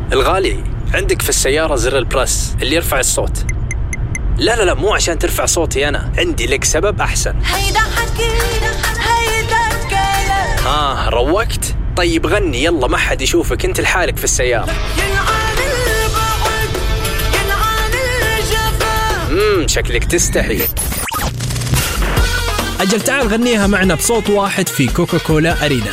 الغالي، عندك في السيارة زر البرس اللي يرفع الصوت. لا مو عشان ترفع صوتي أنا، عندي لك سبب أحسن. هيدا كلام. روقت؟ طيب غني يلا، ما حد يشوفك، انت لحالك في السيارة. شكلك تستحي. أجل تعال غنيها معنا بصوت واحد في كوكا كولا أرينا.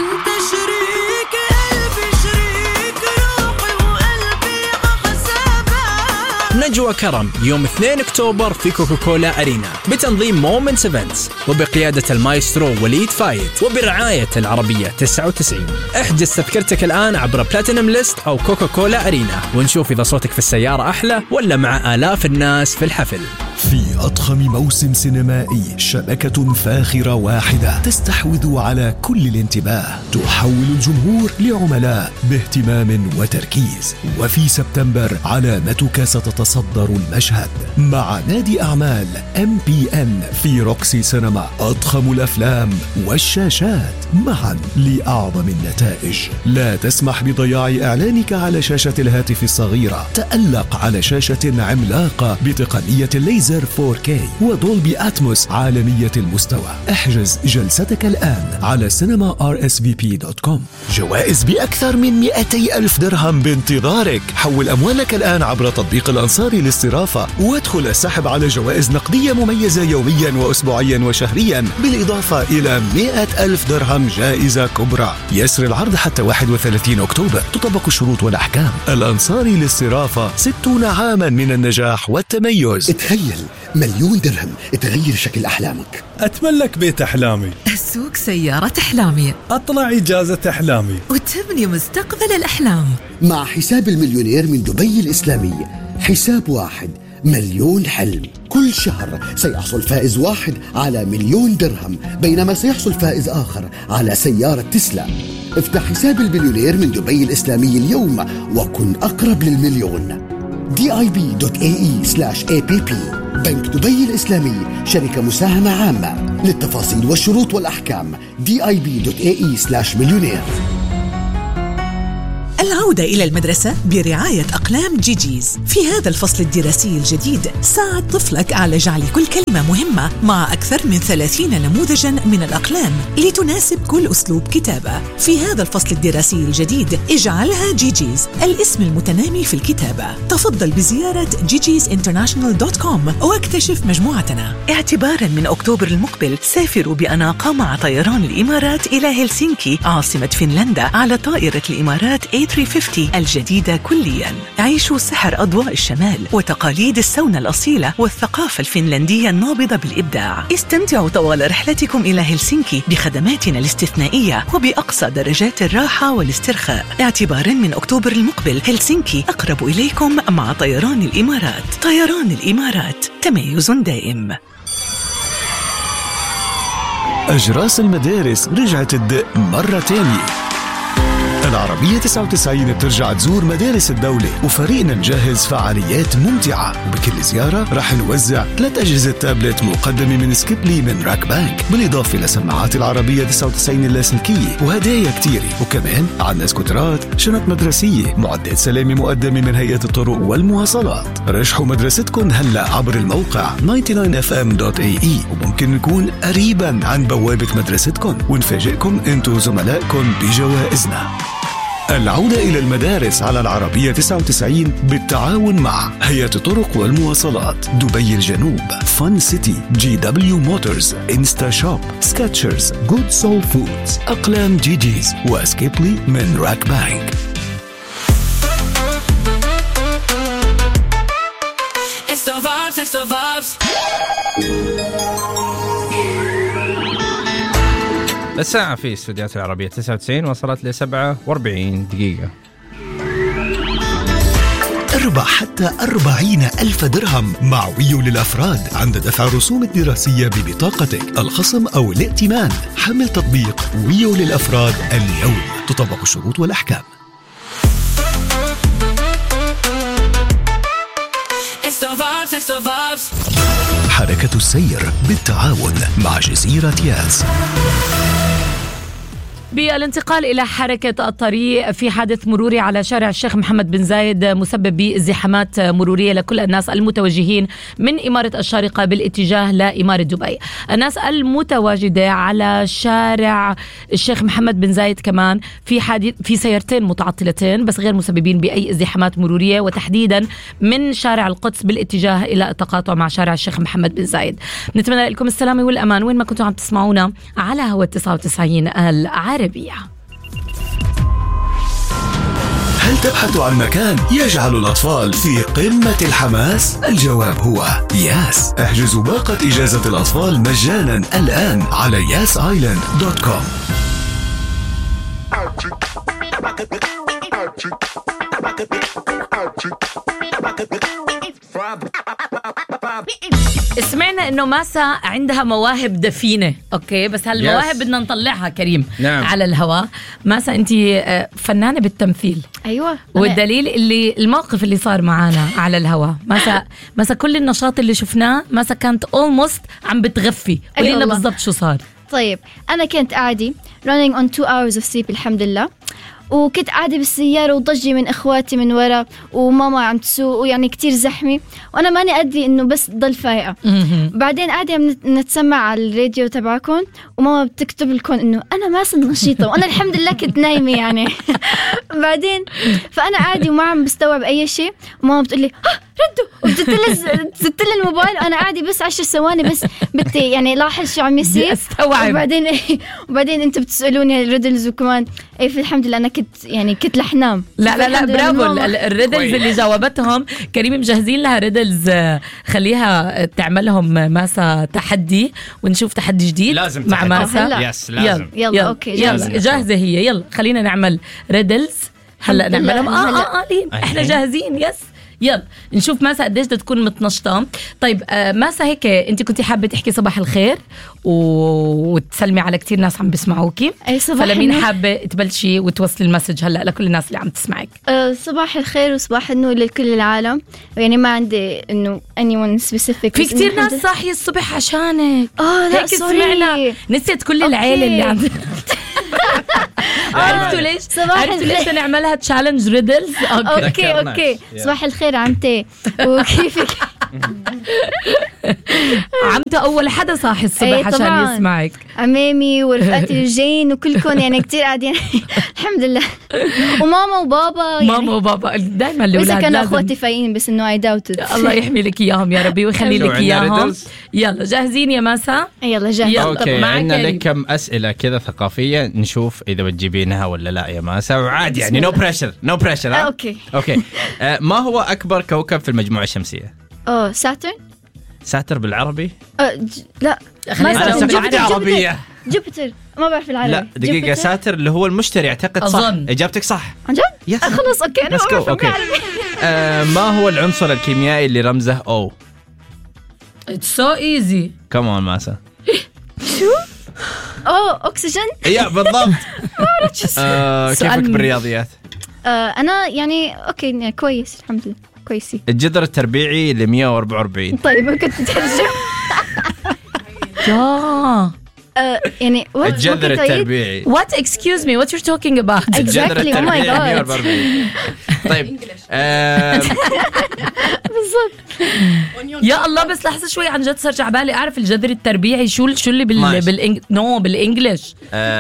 نجوى كرم يوم 2 أكتوبر في كوكا كولا أرينا بتنظيم مومنتس إيفنتس وبقيادة المايسترو وليد فايد وبرعاية العربية 99. احجز تذكرتك الآن عبر بلاتينم ليست أو كوكا كولا أرينا، ونشوف إذا صوتك في السيارة أحلى ولا مع آلاف الناس في الحفل. في أضخم موسم سينمائي، شبكة فاخرة واحدة تستحوذ على كل الانتباه، تحول الجمهور لعملاء باهتمام وتركيز. وفي سبتمبر علامتك ستتصدر المشهد مع نادي أعمال MPN في روكسي سينما. أضخم الأفلام والشاشات معا لأعظم النتائج. لا تسمح بضياع إعلانك على شاشة الهاتف الصغيرة، تألق على شاشة عملاقة بتقنية الليزر 4K ودولبي أتموس عالمية المستوى. احجز جلستك الآن على cinema.rsvp.com. جوائز بأكثر من 200,000 درهم بانتظارك. حول أموالك الآن عبر تطبيق الأنصاري للصرافة، وادخل السحب على جوائز نقدية مميزة يوميا وأسبوعيا وشهريا، بالإضافة إلى 100,000 درهم جائزة كبرى. يسري العرض حتى 31 أكتوبر. تطبق الشروط والأحكام. الأنصاري للصرافة، 60 عاما من النجاح والتميز. تخيل 1,000,000 درهم تغير شكل أحلامك. أتملك بيت أحلامي، أسوق سيارة أحلامي، أطلع إجازة أحلامي، وتبني مستقبل الأحلام. مع حساب المليونير من دبي الإسلامي، حساب واحد 1,000,000 حلم. كل شهر سيحصل فائز واحد على 1,000,000 درهم، بينما سيحصل فائز آخر على سيارة تسلا. افتح حساب المليونير من دبي الإسلامي اليوم وكن أقرب للمليون. dib.ae/app. بنك دبي الإسلامي، شركة مساهمة عامة. للتفاصيل والشروط والأحكام dib.ae/مليونير. العودة إلى المدرسة برعاية أقلام جيجيز. في هذا الفصل الدراسي الجديد ساعد طفلك على جعل كل كلمة مهمة مع أكثر من 30 نموذجاً من الأقلام لتناسب كل أسلوب كتابة. في هذا الفصل الدراسي الجديد اجعلها جيجيز الاسم المتنامي في الكتابة. تفضل بزيارة gigisinternational.com واكتشف مجموعتنا. اعتباراً من أكتوبر المقبل سافروا بأناقة مع طيران الإمارات إلى هلسنكي عاصمة فنلندا على طائرة الإمارات A350 الجديدة كلياً. عيشوا سحر أضواء الشمال وتقاليد السونا الأصيلة والثقافة الفنلندية النابضة بالإبداع. استمتعوا طوال رحلتكم إلى هلسنكي بخدماتنا الاستثنائية وبأقصى درجات الراحة والاسترخاء. اعتباراً من أكتوبر المقبل هلسنكي أقرب إليكم مع طيران الإمارات. طيران الإمارات، تميز دائم. أجراس المدارس رجعت تدق مرة تانية. العربية 99 بترجع تزور مدارس الدولة، وفريقنا مجهز فعاليات ممتعة. وبكل زيارة رح نوزع 3 أجهزة تابلت مقدمة من سكيبلي من راك بانك، بالإضافة لسماعات العربية 99 اللاسلكية وهدايا كتيرة. وكمان عنا سكوترات، شنط مدرسية، معدات سلامة مقدمة من هيئة الطرق والمواصلات. رشحوا مدرستكم هلأ عبر الموقع 99fm.ae، وممكن نكون قريبا عن بوابة مدرستكم ونفاجئكم انتو زملائكم بجوائزنا. العودة إلى المدارس على العربية 99 بالتعاون مع هيئة الطرق والمواصلات، دبي الجنوب، فن سيتي، GW موتورز، إنستا شوب، سكاتشرز، جود سول فودز، أقلام جيجيز، وسكيبلي من راك بانك. الساعة في استوديوهات العربية 99 وصلت ل 47 دقيقة. اربح حتى 40,000 درهم مع ويو للأفراد عند دفع الرسوم الدراسية ببطاقتك، الخصم أو الائتمان. حمل تطبيق ويو للأفراد اليوم. تطبق الشروط والأحكام. حركة السير بالتعاون مع جزيرة ياس. بالانتقال إلى حركة الطريق، في حادث مروري على شارع الشيخ محمد بن زايد مسبب بازدحامات مرورية لكل الناس المتوجهين من إمارة الشارقة بالاتجاه لإمارة دبي. الناس المتواجدة على شارع الشيخ محمد بن زايد كمان في سيارتين متعطلتين بس غير مسببين بأي ازدحامات مرورية، وتحديدا من شارع القدس بالاتجاه إلى التقاطع مع شارع الشيخ محمد بن زايد. نتمنى لكم السلامة والأمان وين ما كنتوا عم تسمعونا على هوا 99 العربية. هل تبحث عن مكان يجعل الأطفال في قمة الحماس؟ الجواب هو ياس. احجزوا باقة إجازة الأطفال مجانا الآن على yasisland.com. سمعنا انه ماسا عندها مواهب دفينة، اوكي، بس هالمواهب بدنا نطلعها كريم. نعم. على الهواء. ماسا انت فنانة بالتمثيل. ايوه. والدليل اللي الموقف اللي صار معانا على الهواء، ماسا كل النشاط اللي شفناه ماسا كانت almost عم بتغفي. قولي لنا بالضبط شو صار. طيب انا كنت قاعدة running on 2 hours of sleep الحمد لله، وكنت قاعدة بالسيارة وضجي من إخواتي من ورا وماما عم تسوق ويعني كتير زحمة وأنا ماني أدري إنه بس ضل فايقة. بعدين قاعدة نتسمع على الراديو تبعكم وماما بتكتب لكم إنه أنا ماسا نشيطة وأنا الحمد لله كنت نايمة يعني. بعدين فأنا قاعدة وما عم بستوعب أي شيء وماما بتقولي ردوا وبتزت لي الموبايل وأنا قاعدة بس 10 ثواني بس بدي يعني لاحظ شو عم يصير. وبعدين أنتوا بتسألوني الريدلز وكمان في الحمد لله أنا كنت رح نام. لا برافو. الريدلز اللي جاوبتهم كريم مجهزين لها ريدلز، خليها تعملهم ماسا تحدي ونشوف تحدي جديد لازم مع ماسا. يس لازم. يلا اوكي جاهزة هي. يلا خلينا نعمل ريدلز هلا نعملهم. احنا جاهزين. يس يلا نشوف ماسا قديش بدها تكون متنشطة. طيب ماسا هيك انت كنتي حابة تحكي صباح الخير وتسلمي على كتير ناس عم بيسمعوكي، فلمين حابة تبلشي وتوصلي المسج هلا لكل الناس اللي عم تسمعك؟ صباح الخير وصباح النور لكل العالم. يعني ما عندي انه anyone specific. في كتير ناس صاحية الصبح عشانك. لا سوري نسيت كل العيلة اللي عندنا. عرفتوا ليش نعملها تشالنج ريدلز؟ اوكي. صباح الخير عمتي وكيفك؟ عمتي اول حدا صاحي الصبح عشان يسمعك. عمامي ورفقاتي الجين وكلكم يعني كتير قاعدين. الحمد لله. وماما وبابا يعني ماما وبابا دايما الاولاد بس كانوا اخواتي فايقين بس انه I doubt. الله يحمي لك اياهم يا ربي ويخلي لك اياهم. يلا جاهزين يا ماسا؟ يلا جاهزين. اوكي عندنا لك كم اسئله كذا ثقافيه نشوف اذا بتجيبينها ولا لا يا ماسا، وعادي يعني نو بريشر. اوكي ما هو اكبر كوكب في المجموعه الشمسيه؟ ساتر بالعربي؟ لا انا سكتي عربيه. جوبيتر ما بعرف العربي. لا دقيقه ساتر اللي هو المشتري اعتقد. صح اجابتك صح عن جد. خلص اوكي انا ما بعرف العربي. ما هو العنصر الكيميائي اللي رمزه O؟ It's so easy. كمان ماسا. شو؟ أكسجين. يا بالضبط. كيفك بالرياضيات؟ أنا يعني أوكي يعني كويس الحمد لله كويسي. الجذر التربيعي ل 144. طيب كنت ترجم. يعني الجذر التربيعي. What excuse me what you're talking about? Exactly. Oh my god. طيب بالضبط. يا الله بس لحظة شوي عن جد صار عبالي أعرف الجذر التربيعي شو اللي بالإنجليش.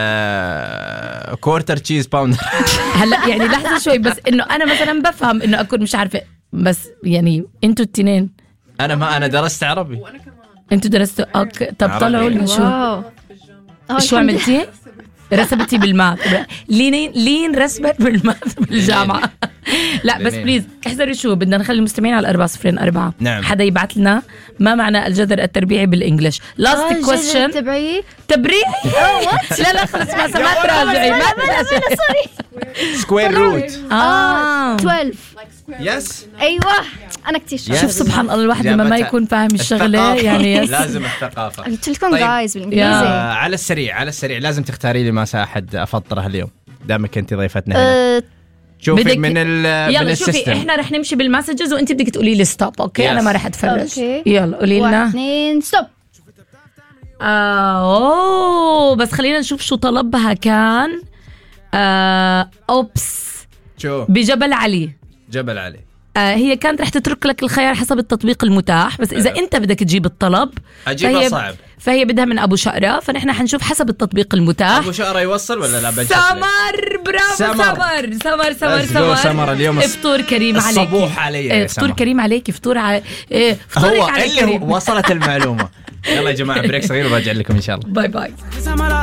كورتر تشيز باوند. هلا يعني لحظة شوي بس إنه أنا مثلا بفهم إنه أكون مش عارفة بس يعني أنتوا التنين. أنا درست عربي. أنتوا درستوا أوكي. طب طلعوا لنا شو عملتي؟ رسبتي بالماث. لين رسبت بالماث بالجامعة. لا بس بليز احذروا شو بدنا نخلي المستمعين على 404. نعم. حدا يبعث لنا ما معنى الجذر التربيعي بالانجلش. لاست كويستشن. تبريعي. لا خلص ما تراجعي ما سكوير روت. 12. يس ايوه انا كتير شوف سبحان الله الواحد لما ما يكون فاهم الشغله يعني لازم الثقافه. قلت لكم جايز بالانجليزي. على السريع لازم تختاري لي ماسا احد افطره اليوم دامك انت ضيفتنا هنا. شوفي من السيستم. احنا رح نمشي بالمسجز وانت بدك تقولي لي ستوب. اوكي انا ما رح اتفرج. يلا قولي لنا 1 2 ستوب. بس خلينا نشوف شو طلبها كان أوبس شو بجبل علي. جبل علي. هي كانت رح تترك لك الخيار حسب التطبيق المتاح، بس إذا أنت بدك تجيب الطلب أجيبها صعب، فهي بدها من أبو شقرة، فنحن حنشوف حسب التطبيق المتاح. أبو شقرة يوصل ولا لا؟ سمر برافو سمر اليوم افطور كريم عليك. الصبوح علي افطور كريم عليك. فطورك هو على اللي كريم. وصلت المعلومة. يلا يا جماعة بريك صغير وراجع لكم إن شاء الله. باي باي.